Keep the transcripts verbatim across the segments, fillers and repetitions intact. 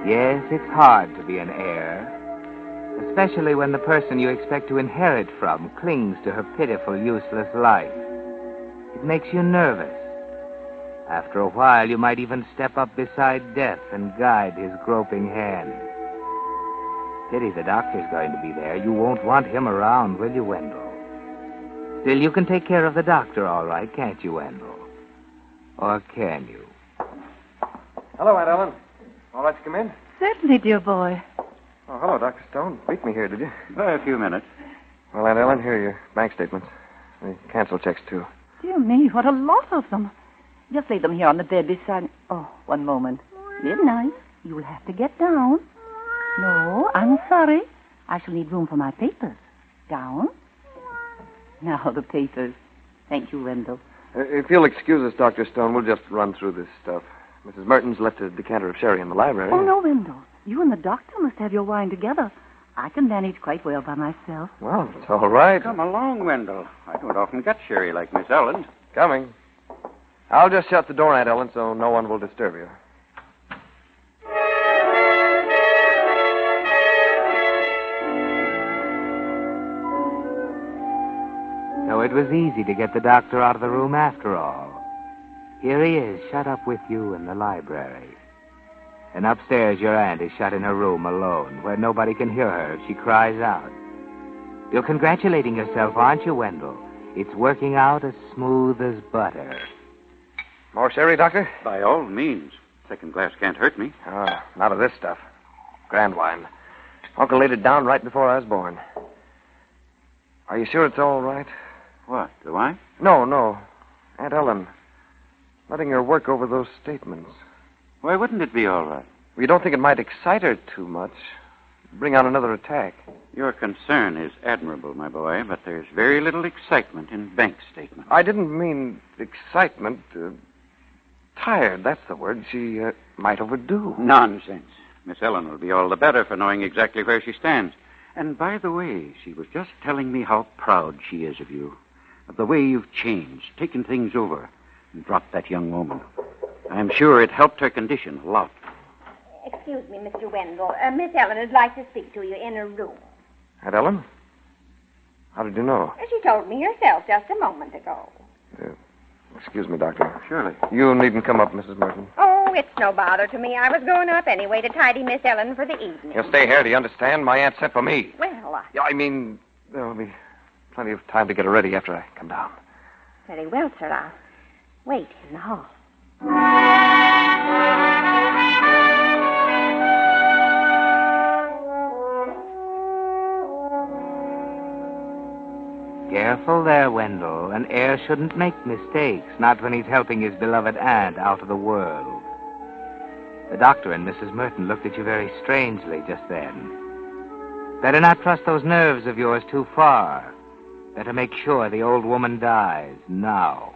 Yes, it's hard to be an heir, especially when the person you expect to inherit from clings to her pitiful, useless life. It makes you nervous. After a while, you might even step up beside death and guide his groping hand. Pity the doctor's going to be there. You won't want him around, will you, Wendell? Still, you can take care of the doctor all right, can't you, Wendell? Or can you? Hello, Aunt Ellen. All right to come in? Certainly, dear boy. Oh, hello, Doctor Stone. Beat me here, did you? Well, a few minutes. Well, Aunt Ellen, here are your bank statements. The cancel checks, too. Dear me, what a lot of them. Just lay them here on the bed beside... Oh, one moment. Midnight. You will have to get down. No, I'm sorry. I shall need room for my papers. Down. Now, the papers. Thank you, Wendell. Uh, if you'll excuse us, Doctor Stone, we'll just run through this stuff. Missus Merton's left a decanter of sherry in the library. Oh, no, Wendell. You and the doctor must have your wine together. I can manage quite well by myself. Well, it's all right. Come along, Wendell. I don't often get sherry like Miss Ellen. Coming. I'll just shut the door, Aunt Ellen, so no one will disturb you. So it was easy to get the doctor out of the room after all. Here he is, shut up with you in the library. And upstairs, your aunt is shut in her room alone, where nobody can hear her if she cries out. You're congratulating yourself, aren't you, Wendell? It's working out as smooth as butter. More sherry, Doctor? By all means. Second glass can't hurt me. Ah, not of this stuff. Grand wine. Uncle laid it down right before I was born. Are you sure it's all right? What, the wine? No, no. Aunt Ellen. Letting her work over those statements. Why wouldn't it be all right? You don't think it might excite her too much? Bring on another attack? Your concern is admirable, my boy, but there's very little excitement in bank statements. I didn't mean excitement. Uh, tired, that's the word. She uh, might overdo. Nonsense. Miss Ellen will be all the better for knowing exactly where she stands. And by the way, she was just telling me how proud she is of you, of the way you've changed, taken things over, and dropped that young woman. I'm sure it helped her condition a lot. Excuse me, Mister Wendell. Uh, Miss Ellen would like to speak to you in her room. Aunt Ellen? How did you know? She told me herself just a moment ago. Uh, excuse me, Doctor. Surely. You needn't come up, Missus Merton. Oh, it's no bother to me. I was going up anyway to tidy Miss Ellen for the evening. You'll stay here, do you understand? My aunt sent for me. Well, I... Yeah, I mean, there'll be plenty of time to get her ready after I come down. Very well, sir. I'll wait in the hall. Careful there, Wendell. An heir shouldn't make mistakes, not when he's helping his beloved aunt out of the world. The doctor and Missus Merton looked at you very strangely just then. Better not trust those nerves of yours too far. Better make sure the old woman dies now.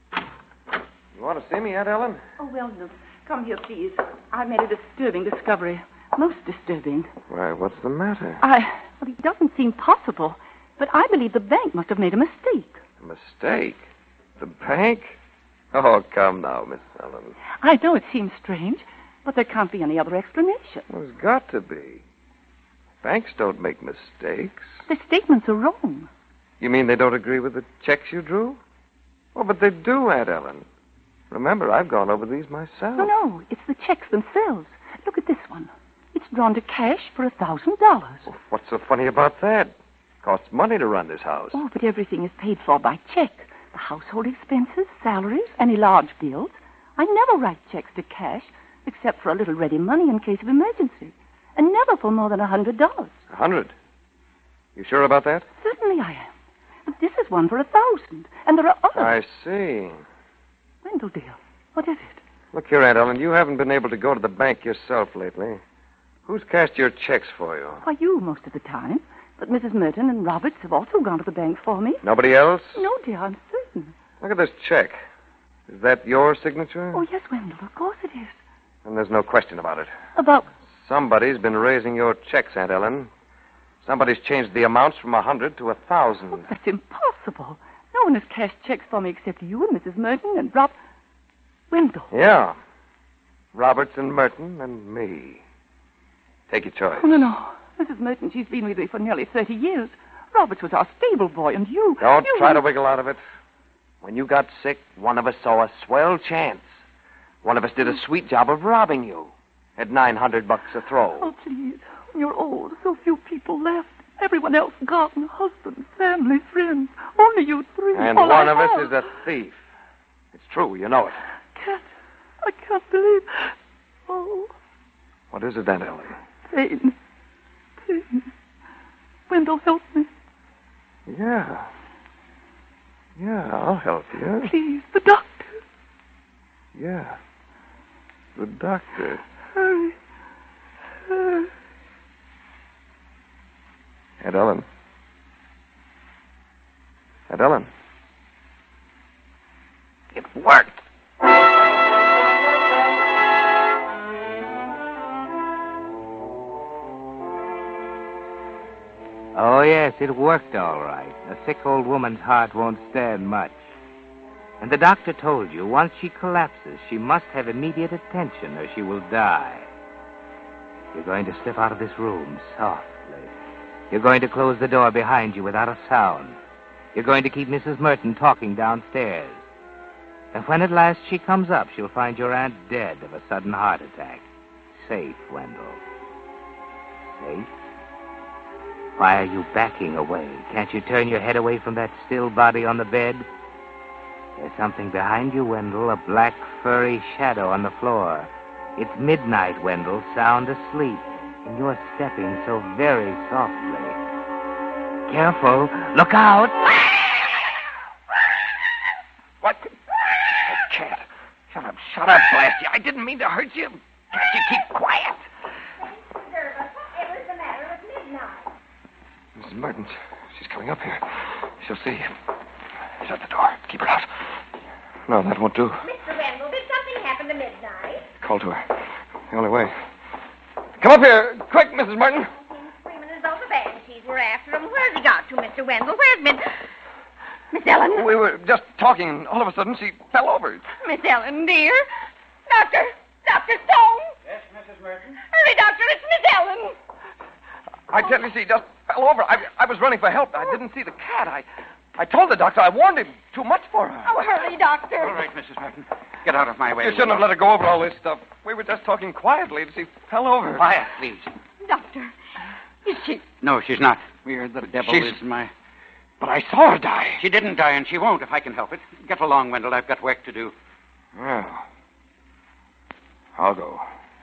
You want to see me, Aunt Ellen? Oh, Wendell, come here, please. I made a disturbing discovery. Most disturbing. Why, what's the matter? I... Well, it doesn't seem possible, but I believe the bank must have made a mistake. A mistake? The bank? Oh, come now, Miss Ellen. I know it seems strange, but there can't be any other explanation. There's got to be. Banks don't make mistakes. The statements are wrong. You mean they don't agree with the checks you drew? Oh, but they do, Aunt Ellen. Remember, I've gone over these myself. No, no, it's the checks themselves. Look at this one. It's drawn to cash for a thousand dollars. Well, what's so funny about that? Costs money to run this house. Oh, but everything is paid for by check. The household expenses, salaries, any large bills. I never write checks to cash, except for a little ready money in case of emergency. And never for more than a hundred dollars. A hundred? You sure about that? Certainly I am. But this is one for a thousand, and there are others. I see. Wendell, dear, what is it? Look here, Aunt Ellen, you haven't been able to go to the bank yourself lately. Who's cashed your checks for you? Why, you most of the time. But Missus Merton and Roberts have also gone to the bank for me. Nobody else? No, dear, I'm certain. Look at this check. Is that your signature? Oh, yes, Wendell, of course it is. And there's no question about it. About... Somebody's been raising your checks, Aunt Ellen. Somebody's changed the amounts from a hundred to a thousand. Oh, that's impossible. No one has cashed checks for me except you and Missus Merton and Rob... Wendell. Yeah. Roberts and Merton and me. Take your choice. Oh, no, no. Missus Merton, she's been with me for nearly thirty years. Roberts was our stable boy, and you... Don't you try were... to wiggle out of it. When you got sick, one of us saw a swell chance. One of us did a sweet job of robbing you. At nine hundred bucks a throw. Oh, please. You're old. So few people left. Everyone else gone. Husband, family, friends. Only you three. And All one I of us have. is a thief. It's true. You know it. Can't. I can't believe... Oh, What is it then, Ellie? pain. Pain. Wendell, help me. Yeah. Yeah, I'll help you. Please, the doctor. Yeah. The doctor. Hurry. Hurry. Aunt Ellen. Aunt Ellen. It worked. Oh, yes, it worked all right. A sick old woman's heart won't stand much. And the doctor told you once she collapses, she must have immediate attention or she will die. You're going to slip out of this room softly. You're going to close the door behind you without a sound. You're going to keep Missus Merton talking downstairs. And when at last she comes up, she'll find your aunt dead of a sudden heart attack. Safe, Wendell. Safe? Why are you backing away? Can't you turn your head away from that still body on the bed? There's something behind you, Wendell, a black, furry shadow on the floor. It's midnight, Wendell, sound asleep, and you're stepping so very softly. Careful. Look out! What? A cat. Shut up, shut up, blast you. I didn't mean to hurt you. Can't you keep quiet? Nervous. Whatever's the matter at midnight? Missus Merton, she's coming up here. She'll see. Shut the door. Keep her out. No, that won't do. Mister Wendell, did something happen to midnight? Call to her. The only way. Come up here. Quick, Missus Merton. He's screaming as though the banshees were after him. Where's he got to, Mister Wendell? Where's Mid... Miss Ellen? We were just talking, and all of a sudden she fell over. Miss Ellen, dear. Doctor. Doctor Stone. Yes, Missus Merton? Hurry, doctor. It's Miss Ellen. I tell you, she just fell over. I, I was running for help. I didn't see the cat. I, I told the doctor I warned him. Too much for her. Oh, hurry, doctor. All right, Missus Merton. Get out of my way. You shouldn't have let her go over all this stuff. We were just talking quietly, and she fell over. Quiet, please. Doctor. Is she... No, she's not. Weird, the devil She's- is my... But I saw her die. She didn't die, and she won't if I can help it. Get along, Wendell. I've got work to do. Well, I'll go.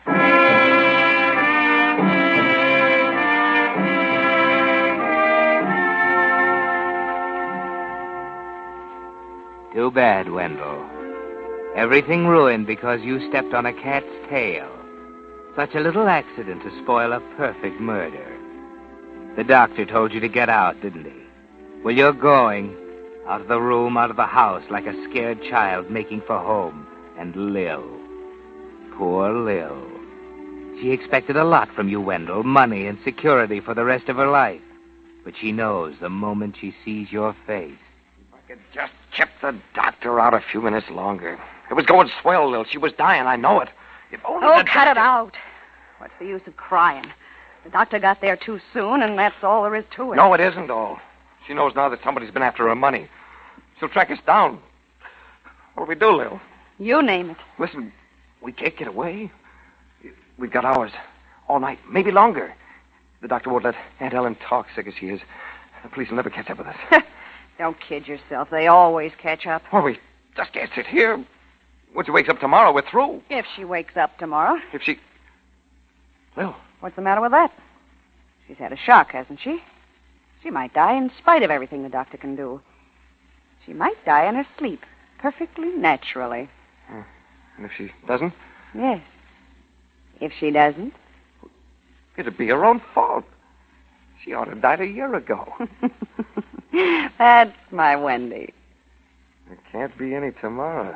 Too bad, Wendell. Everything ruined because you stepped on a cat's tail. Such a little accident to spoil a perfect murder. The doctor told you to get out, didn't he? Well, you're going. Out of the room, out of the house, like a scared child making for home. And Lil. Poor Lil. She expected a lot from you, Wendell. Money and security for the rest of her life. But she knows the moment she sees your face. I could just chip the doctor out a few minutes longer. It was going swell, Lil. She was dying, I know it. If only Oh, the cut it doctor- out. What's the use of crying? The doctor got there too soon, and that's all there is to it. No, it isn't all. She knows now that somebody's been after her money. She'll track us down. What'll we do, Lil? You name it. Listen, we can't get away. We've got hours. All night. Maybe longer. The doctor won't let Aunt Ellen talk, sick as she is. The police will never catch up with us. Don't kid yourself. They always catch up. Well, we just can't sit here. When she wakes up tomorrow, we're through. If she wakes up tomorrow. If she... Lil, What's the matter with that? She's had a shock, hasn't she? She might die in spite of everything the doctor can do. She might die in her sleep, perfectly naturally. and if she doesn't, Yes. If she doesn't. it'd be her own fault. She ought to have died a year ago. That's my Wendy. There can't be any tomorrow.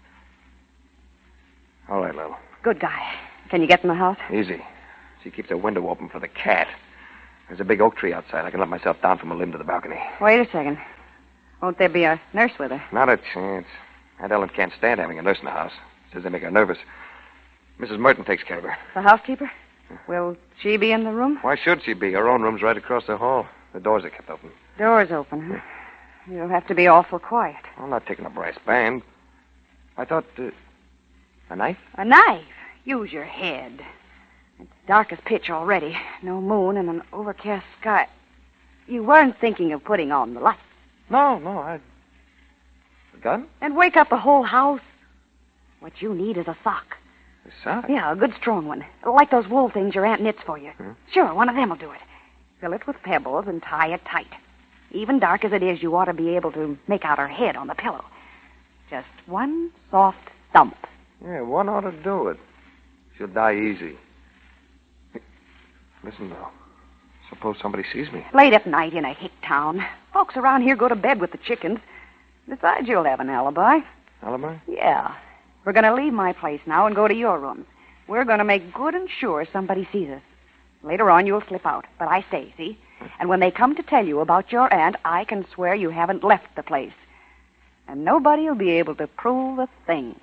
All right, Lil. Good guy. Can you get in the house? Easy. She keeps her window open for the cat. There's a big oak tree outside. I can let myself down from a limb to the balcony. Wait a second. Won't there be a nurse with her? Not a chance. Aunt Ellen can't stand having a nurse in the house. Says they make her nervous. Missus Merton takes care of her. The housekeeper? Will she be in the room? Why should she be? Her own room's right across the hall. The doors are kept open. Door's open, huh? You'll have to be awful quiet. I'm not taking a brass band. I thought, uh, a knife? A knife? Use your head. It's dark as pitch already. No moon and an overcast sky. You weren't thinking of putting on the light. No, no, I... A gun? And wake up the whole house. What you need is a sock. A sock? Yeah, a good strong one. Like those wool things your aunt knits for you. Hmm? Sure, one of them will do it. Fill it with pebbles and tie it tight. Even dark as it is, you ought to be able to make out her head on the pillow. Just one soft thump. Yeah, one ought to do it. She'll die easy. Hey, listen, now. Suppose somebody sees me. Late at night in a hick town. Folks around here go to bed with the chickens. Besides, you'll have an alibi. Alibi? Yeah. We're going to leave my place now and go to your rooms. We're going to make good and sure somebody sees us. Later on, you'll slip out. But I stay, see? And when they come to tell you about your aunt, I can swear you haven't left the place. And nobody will be able to prove a thing.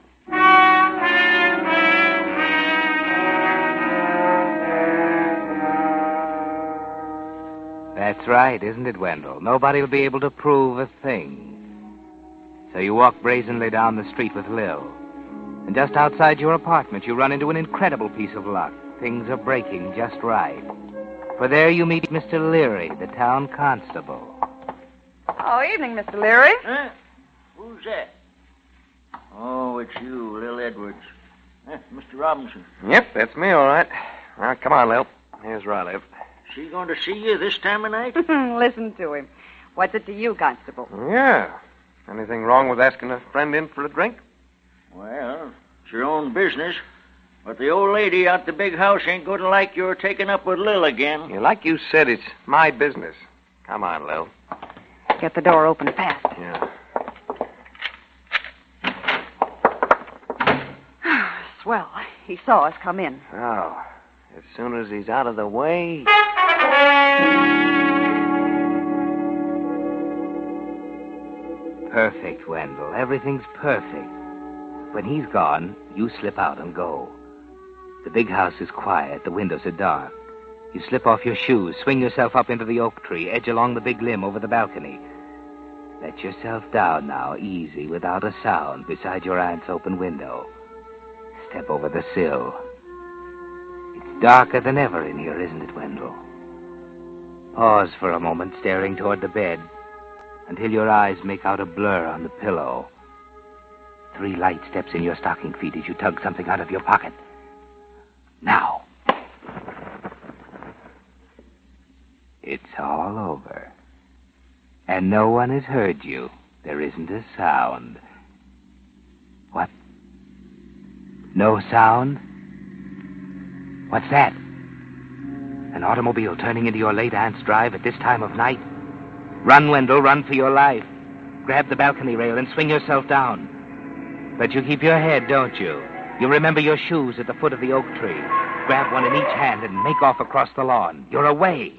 That's right, isn't it, Wendell? Nobody will be able to prove a thing. So you walk brazenly down the street with Lil. And just outside your apartment, you run into an incredible piece of luck. Things are breaking just right. For there you meet Mister Leary, the town constable. Oh, evening, Mister Leary. Huh? Who's that? Oh, it's you, Lil Edwards. Huh, Mister Robinson. Yep, that's me, all right. Now, come on, Lil. Here's where I live. She going to see you this time of night? Listen to him. What's it to you, Constable? Yeah. Anything wrong with asking a friend in for a drink? Well, it's your own business. But the old lady out the big house ain't going to like your taking up with Lil again. Yeah, like you said, it's my business. Come on, Lil. Get the door open fast. Yeah. Swell. He saw us come in. Oh, as soon as he's out of the way... Perfect, Wendell. Everything's perfect. When he's gone, you slip out and go. The big house is quiet. The windows are dark. You slip off your shoes, swing yourself up into the oak tree, edge along the big limb over the balcony. Let yourself down now, easy, without a sound, beside your aunt's open window. Step over the sill. It's darker than ever in here, isn't it, Wendell? Pause for a moment, staring toward the bed, until your eyes make out a blur on the pillow. Three light steps in your stocking feet as you tug something out of your pocket. Now. It's all over. And no one has heard you. There isn't a sound. What? No sound? What's that? An automobile turning into your late aunt's drive at this time of night? Run, Wendell, run for your life. Grab the balcony rail and swing yourself down. But you keep your head, don't you? You remember your shoes at the foot of the oak tree. Grab one in each hand and make off across the lawn. You're away.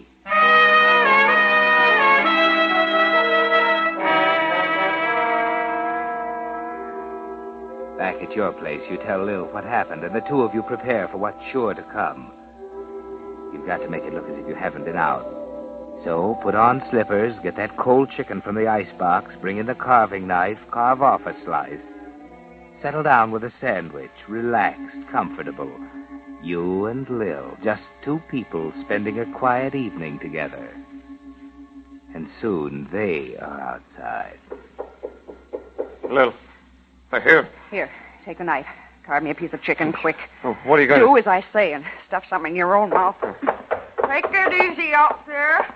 Back at your place, you tell Lil what happened, and the two of you prepare for what's sure to come. You've got to make it look as if you haven't been out. So put on slippers, get that cold chicken from the icebox, bring in the carving knife, carve off a slice. Settle down with a sandwich, relaxed, comfortable. You and Lil, just two people spending a quiet evening together. And soon they are outside. Lil, uh, here. Here, take the knife. Carve me a piece of chicken, quick. Oh, what are you going Do to... as I say and stuff something in your own mouth. Take it easy out there.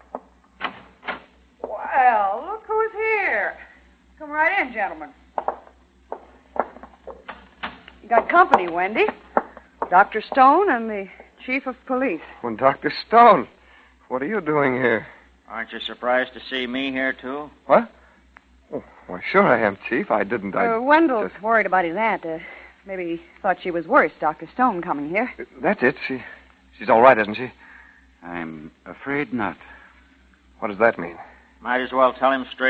Well, look who's here. Come right in, gentlemen. You got company, Wendy. Doctor Stone and the chief of police. Well, Doctor Stone, what are you doing here? Aren't you surprised to see me here, too? What? Oh, why, sure I am, Chief. I didn't... I Uh, Wendell's just- worried about his aunt. Uh, maybe he thought she was worse, Doctor Stone coming here. That's it. She, she's all right, isn't she? I'm afraid not. What does that mean? Might as well tell him straight